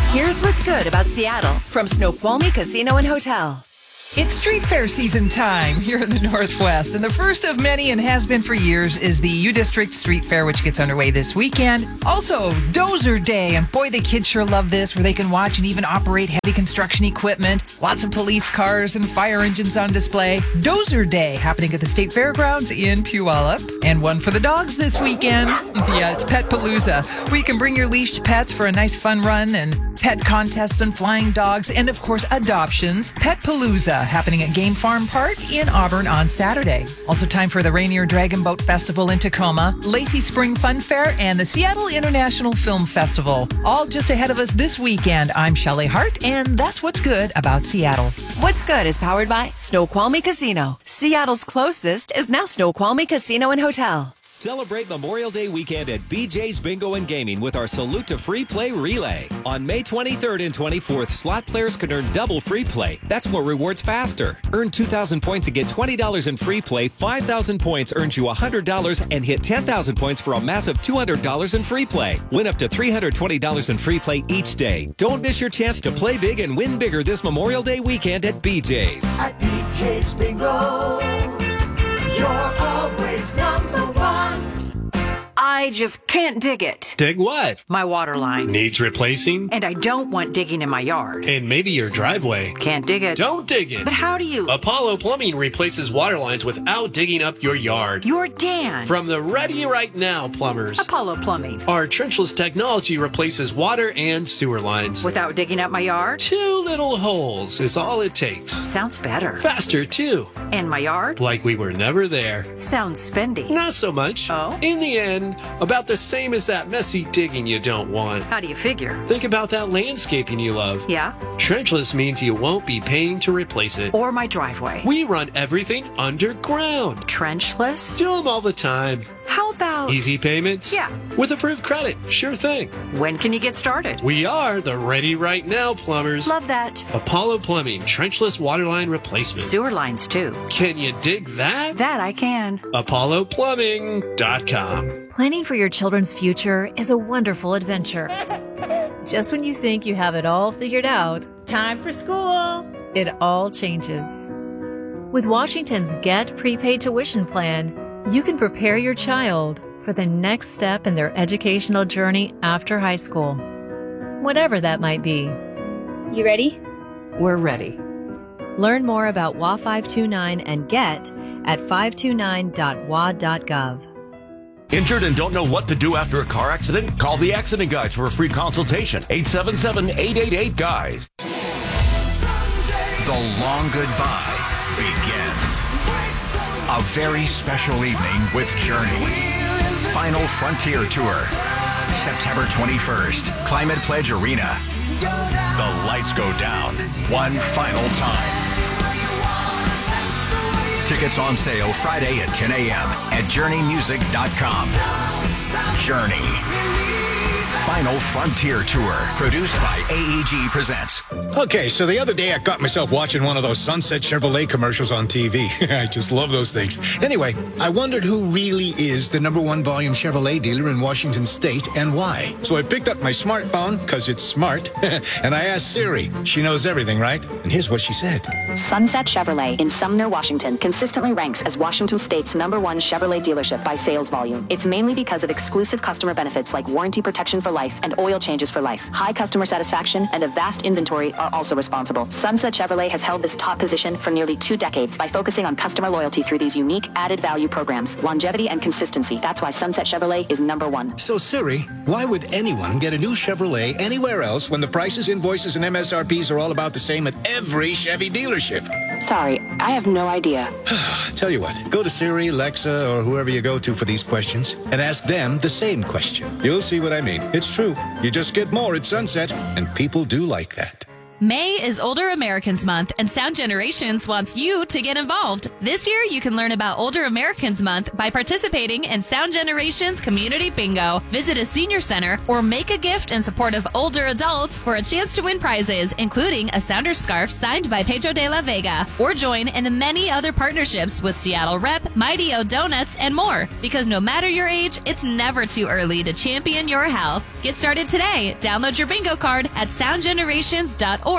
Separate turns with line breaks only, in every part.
Here's what's good about Seattle from Snoqualmie Casino and Hotel.
It's street fair season time here in the Northwest, and the first of many, and has been for years, is the U District Street Fair, which gets underway this weekend. Also, Dozer Day, and boy, the kids sure love this, where they can watch and even operate heavy construction equipment. Lots of police cars and fire engines on display. Dozer Day happening at the State Fairgrounds in Puyallup. And one for the dogs this weekend. Yeah, it's Pet Palooza, where you can bring your leashed pets for a nice fun run, and pet contests and flying dogs, and of course, adoptions. Pet Palooza happening at Game Farm Park in Auburn on Saturday. Also time for the Rainier Dragon Boat Festival in Tacoma, Lacey Spring Fun Fair, and the Seattle International Film Festival. All just ahead of us this weekend. I'm Shelley Hart, and that's what's good about Seattle.
What's Good is powered by Snoqualmie Casino. Seattle's closest is now Snoqualmie Casino and Hotel.
Celebrate Memorial Day weekend at BJ's Bingo and Gaming with our Salute to Free Play Relay. On May 23rd and 24th, slot players can earn double free play. That's more rewards faster. Earn 2,000 points and get $20 in free play. 5,000 points earns you $100 and hit 10,000 points for a massive $200 in free play. Win up to $320 in free play each day. Don't miss your chance to play big and win bigger this Memorial Day weekend at BJ's.
At BJ's Bingo, you're always number one.
I just can't dig it.
Dig what?
My water line.
Needs replacing?
And I don't want digging in my yard.
And maybe your driveway.
Can't dig it.
Don't dig it.
But how do you?
Apollo Plumbing replaces water lines without digging up your yard.
You're Dan.
From the Ready Right Now plumbers.
Apollo Plumbing.
Our trenchless technology replaces water and sewer lines.
Without digging up my yard?
2 little holes is all it takes.
Sounds better.
Faster, too.
And my yard?
Like we were never there.
Sounds spendy.
Not so much.
Oh?
In the end, about the same as that messy digging you don't want.
How do you figure?
Think about that landscaping you love.
Yeah?
Trenchless means you won't be paying to replace it.
Or my driveway.
We run everything underground.
Trenchless?
Do them all the time.
How about...
Easy payments?
Yeah.
With approved credit. Sure thing.
When can you get started?
We are the Ready Right Now plumbers.
Love that.
Apollo Plumbing, trenchless waterline replacement.
Sewer lines, too.
Can you dig that?
That I can.
ApolloPlumbing.com.
Planning for your children's future is a wonderful adventure. Just when you think you have it all figured out,
time for school.
It all changes. With Washington's Get Prepaid Tuition Plan, you can prepare your child for the next step in their educational journey after high school, whatever that might be.
You ready?
We're ready.
Learn more about WA 529 and Get at 529.wa.gov.
Injured and don't know what to do after a car accident? Call the Accident Guys for a free consultation. 877-888-GUYS.
The long goodbye begins. A very special evening with Journey. Final Frontier Tour. September 21st, Climate Pledge Arena. The lights go down one final time. Tickets on sale Friday at 10 a.m. at JourneyMusic.com. Journey. Final Frontier Tour, produced by AEG Presents.
Okay, so the other day I caught myself watching one of those Sunset Chevrolet commercials on TV. I just love those things. Anyway, I wondered who really is the #1 volume Chevrolet dealer in Washington State and why. So I picked up my smartphone, because it's smart, and I asked Siri. She knows everything, right? And here's what she said.
Sunset Chevrolet in Sumner, Washington consistently ranks as Washington State's #1 Chevrolet dealership by sales volume. It's mainly because of exclusive customer benefits like warranty protection for life and oil changes for life. High customer satisfaction and a vast inventory are also responsible. Sunset Chevrolet has held this top position for nearly 2 decades by focusing on customer loyalty through these unique added value programs, longevity and consistency. That's why Sunset Chevrolet is #1.
So Siri, why would anyone get a new Chevrolet anywhere else when the prices, invoices, and MSRPs are all about the same at every Chevy dealership?
Sorry, I have no idea.
Tell you what, go to Siri, Alexa, or whoever you go to for these questions and ask them the same question. You'll see what I mean. It's true. You just get more at Sunset, and people do like that.
May is Older Americans Month, and Sound Generations wants you to get involved. This year, you can learn about Older Americans Month by participating in Sound Generations Community Bingo. Visit a senior center or make a gift in support of older adults for a chance to win prizes, including a Sounders scarf signed by Pedro de la Vega. Or join in the many other partnerships with Seattle Rep, Mighty O Donuts, and more. Because no matter your age, it's never too early to champion your health. Get started today. Download your bingo card at soundgenerations.org/OAM.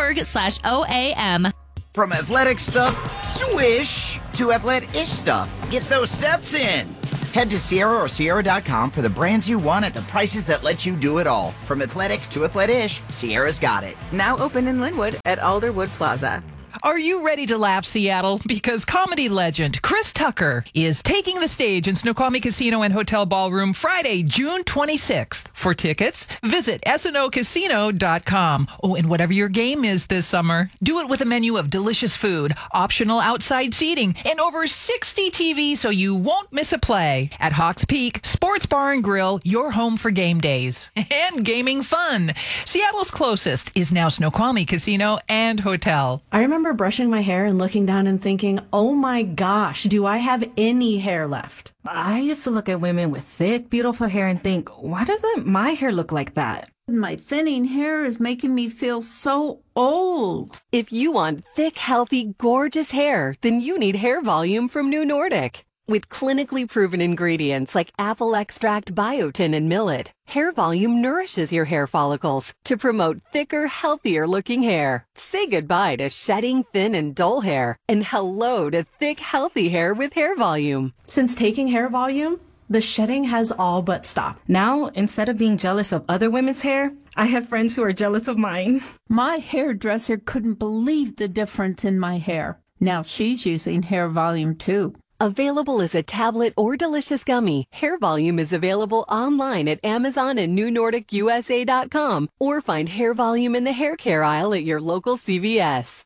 From athletic stuff, swish, to athletic-ish stuff. Get those steps in. Head to Sierra or Sierra.com for the brands you want at the prices that let you do it all. From athletic to athletic-ish, Sierra's got it.
Now open in Linwood at Alderwood Plaza.
Are you ready to laugh, Seattle? Because comedy legend Chris Tucker is taking the stage in Snoqualmie Casino and Hotel Ballroom Friday, June 26th. For tickets, visit snocasino.com. Oh, and whatever your game is this summer, do it with a menu of delicious food, optional outside seating, and over 60 TVs so you won't miss a play. At Hawks Peak Sports Bar and Grill, your home for game days. And gaming fun. Seattle's closest is now Snoqualmie Casino and Hotel.
I remember brushing my hair and looking down and thinking, oh my gosh, do I have any hair left?
I used to look at women with thick, beautiful hair and think, why doesn't my hair look like that?
My thinning hair is making me feel so old.
If you want thick, healthy, gorgeous hair, then you need Hair Volume from New Nordic. With clinically proven ingredients like apple extract, biotin, and millet, Hair Volume nourishes your hair follicles to promote thicker, healthier-looking hair. Say goodbye to shedding, thin, and dull hair, and hello to thick, healthy hair with Hair Volume.
Since taking Hair Volume, the shedding has all but stopped.
Now, instead of being jealous of other women's hair, I have friends who are jealous of mine.
My hairdresser couldn't believe the difference in my hair. Now she's using Hair Volume too.
Available as a tablet or delicious gummy, Hair Volume is available online at Amazon and NewNordicUSA.com, or find Hair Volume in the hair care aisle at your local CVS.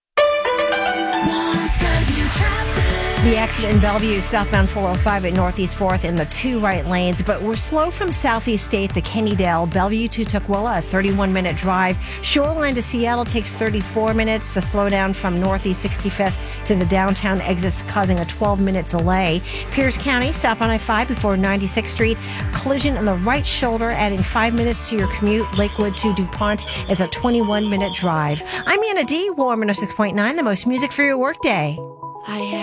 The accident in Bellevue, southbound 405 at Northeast 4th in the 2 right lanes, but we're slow from Southeast State to Kennydale, Bellevue to Tukwila, a 31-minute drive. Shoreline to Seattle takes 34 minutes. The slowdown from Northeast 65th to the downtown exits causing a 12-minute delay. Pierce County, southbound I-5 before 96th Street, collision on the right shoulder, adding 5 minutes to your commute. Lakewood to DuPont is a 21-minute drive. I'm Anna D. Warm 106.9, the most music for your workday.